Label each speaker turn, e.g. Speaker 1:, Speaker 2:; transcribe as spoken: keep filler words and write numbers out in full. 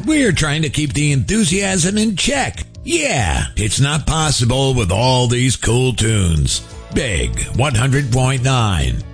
Speaker 1: We're trying to keep the enthusiasm in check. Yeah, it's not possible with all these cool tunes. Big one hundred point nine.